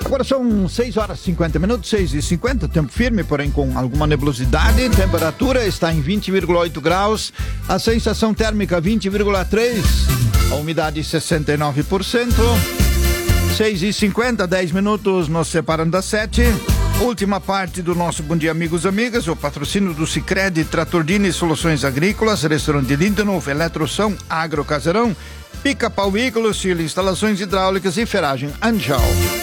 Agora são 6 horas e 50 minutos, 6h50, tempo firme, porém com alguma nebulosidade. Temperatura está em 20,8 graus, a sensação térmica 20,3, a umidade 69%. 6h50, 10 minutos nos separando das 7. Última parte do nosso Bom Dia, amigos e amigas. O patrocínio do Sicredi, Tratordini Soluções Agrícolas, Restaurante Lindenhof, Eletroção, Agro Casarão, Pica-Pau Veículos, Chile, Instalações Hidráulicas e Ferragem Anjal.